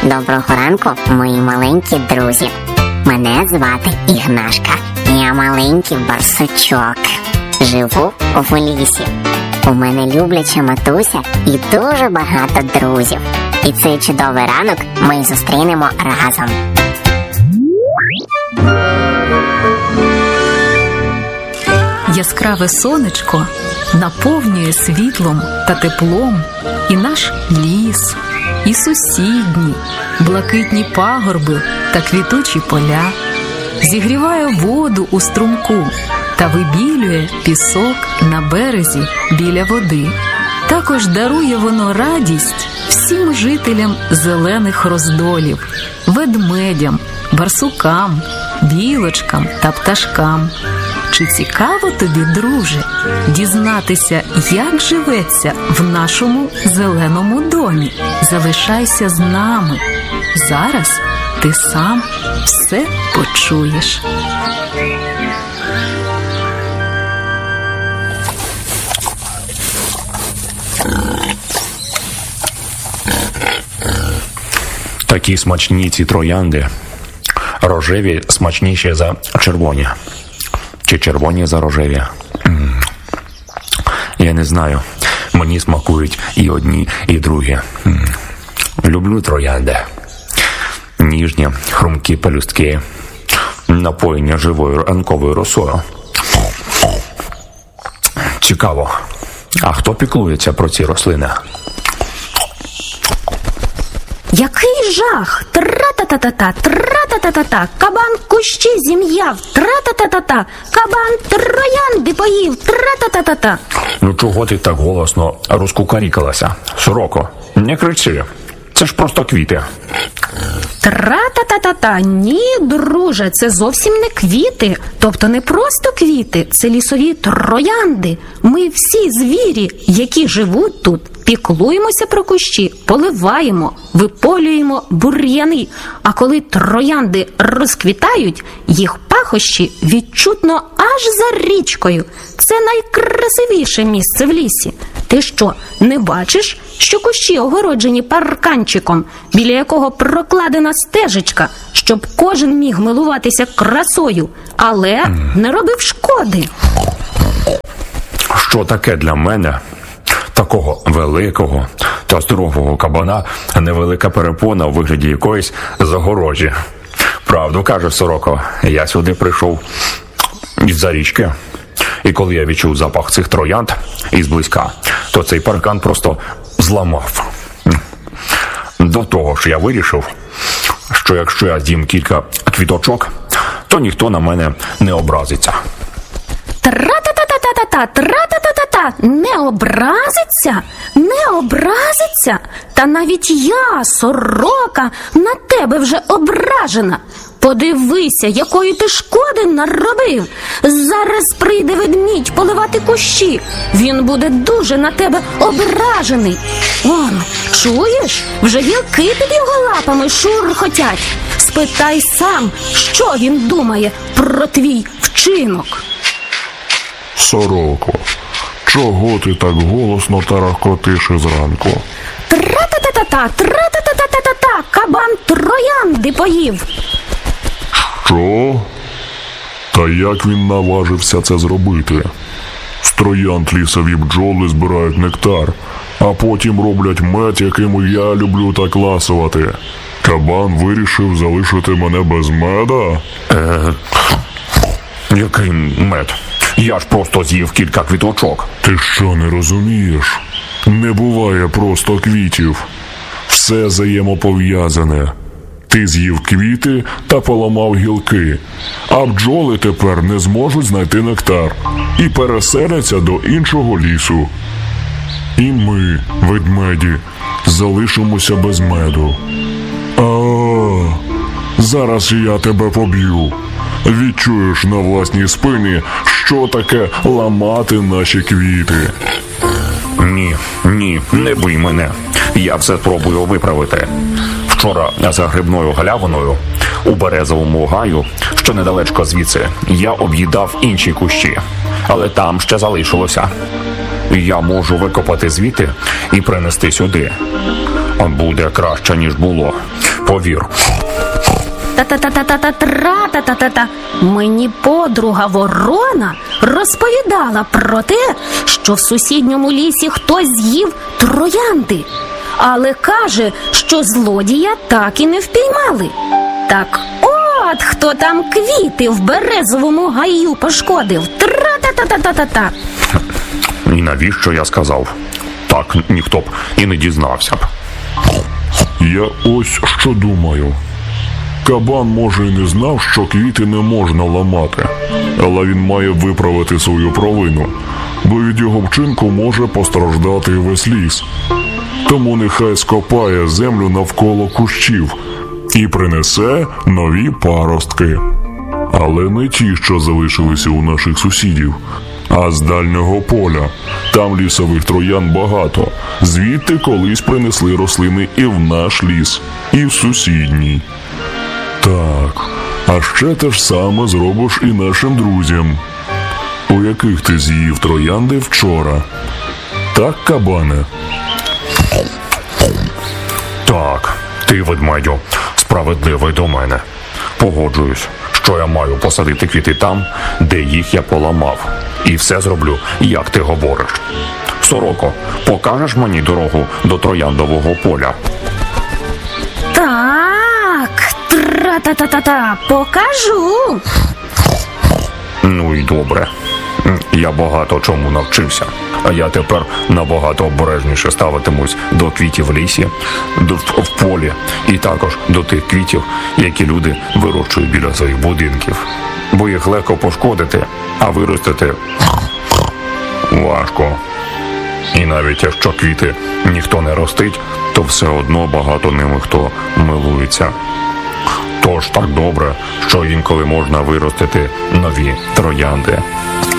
Доброго ранку, мої маленькі друзі. Мене звати Ігнашка. Я маленький барсучок. Живу в лісі. У мене любляча матуся і дуже багато друзів. І цей чудовий ранок ми зустрінемо разом. Яскраве сонечко наповнює світлом та теплом і наш ліс, і сусідні, блакитні пагорби та квітучі поля, зігріває воду у струмку та вибілює пісок на березі біля води. Також дарує воно радість всім жителям зелених роздолів, ведмедям, барсукам, білочкам та пташкам. Чи цікаво тобі, друже, дізнатися, як живеться в нашому зеленому домі? Залишайся з нами. Зараз ти сам все почуєш. Такі смачні ці троянди. Рожеві смачніші за червоні. Чи червоні за рожеві? Я не знаю. Мені смакують і одні, і другі. Люблю троянди. Ніжні, хрумкі пелюстки, напоєння живою ранковою росою. Цікаво, а хто піклується про ці рослини? Який жах! Тра-та-та-та-та, тра-та-та-та-та, кабан кущі зім'яв, тра-та-та-та-та, кабан троянди поїв, тра-та-та-та-та. Ну чого ти так голосно розкукарікалася? Сороко, не кричи, це ж просто квіти. Тра-та-та-та-та, ні, друже, це зовсім не квіти, тобто не просто квіти, це лісові троянди. Ми всі звірі, які живуть тут, піклуємося про кущі, поливаємо, виполюємо бур'яни. А коли троянди розквітають, їх пахощі відчутно аж за річкою. Це найкрасивіше місце в лісі. Ти що, не бачиш, що кущі огороджені парканчиком, біля якого прокладена стежечка, щоб кожен міг милуватися красою, але не робив шкоди? Що таке для мене, такого великого та здорового кабана, невелика перепона у вигляді якоїсь загорожі? Правду каже Сороко, я сюди прийшов із-за річки. І коли я відчув запах цих троянд ізблизька, то цей паркан просто зламав. До того ж я вирішив, що якщо я з'їм кілька квіточок, то ніхто на мене не образиться. Тра-та-та-та-та-та, тра-та-та-та-та, не образиться? Не образиться? Та навіть я, Сорока, на тебе вже ображена. Подивися, якої ти шкоди наробив. Зараз прийде ведмідь поливати кущі. Він буде дуже на тебе ображений. Он, чуєш? Вже гілки під його лапами шурхотять. Спитай сам, що він думає про твій вчинок. Сороко, чого ти так голосно тарахкотиш зранку? Тра-та-та-та-та, тра-та-та-та-та-та, кабан троянди поїв. Що? Та як він наважився це зробити? З троянд лісові бджоли збирають нектар, а потім роблять мед, яким я люблю так ласувати. Кабан вирішив залишити мене без меда? Який мед? Я ж просто з'їв кілька квіточок. Ти що, не розумієш? Не буває просто квітів. Все взаємопов'язане. Ти з'їв квіти та поламав гілки, а бджоли тепер не зможуть знайти нектар і переселяться до іншого лісу. І ми, ведмеді, залишимося без меду. Зараз я тебе поб'ю. Відчуєш на власній спині, що таке ламати наші квіти. Ні, не бий мене. Я все спробую виправити. Вчора за грибною галявиною у березовому гаю, що недалечко звідси, я об'їдав інші кущі, але там ще залишилося. Я можу викопати звідти і принести сюди. буде краще, ніж було. Повір. Та-та-та-та-та-та-та-та-та-та. Мені подруга Ворона розповідала про те, що в сусідньому лісі хтось з'їв троянди. Але каже, що злодія так і не впіймали. Так от хто там квіти в березовому гаю пошкодив. Тра-та-та-та-та-та-та. І навіщо я сказав? Так ніхто б і не дізнався б. Я ось що думаю. Кабан, може, і не знав, що квіти не можна ламати, але він має виправити свою провину, бо від його вчинку може постраждати і весь ліс. Тому нехай скопає землю навколо кущів і принесе нові паростки. Але не ті, що залишилися у наших сусідів, а з дальнього поля. Там лісових троян багато. Звідти колись принесли рослини і в наш ліс, і в сусідній. Так, а ще те ж саме зробиш і нашим друзям, у яких ти з'їв троянди вчора. Так, кабане? Так, ти, ведмедю, справедливий до мене. Погоджуюсь, що я маю посадити квіти там, де їх я поламав. І все зроблю, як ти говориш. Сороко, покажеш мені дорогу до трояндового поля? Так, тра-та-та-та-та, покажу. Ну і добре. Я багато чому навчився. А я тепер набагато обережніше ставитимусь до квітів в лісі, в полі і також до тих квітів, які люди вирощують біля своїх будинків. Бо їх легко пошкодити, а виростити важко. І навіть якщо квіти ніхто не ростить, то все одно багато ними хто милується. Тож так добре, що інколи можна виростити нові троянди.